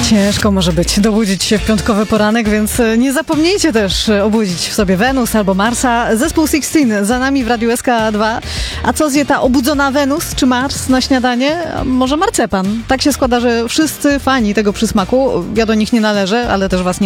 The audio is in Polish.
Ciężko może być dobudzić się w piątkowy poranek, więc nie zapomnijcie też obudzić w sobie Wenus albo Marsa. Zespół Sixteen za nami w Radiu SK2. A co zje ta obudzona Wenus czy Mars na śniadanie? Może marcepan. Tak się składa, że wszyscy fani tego przysmaku, ja do nich nie należę, ale też was nie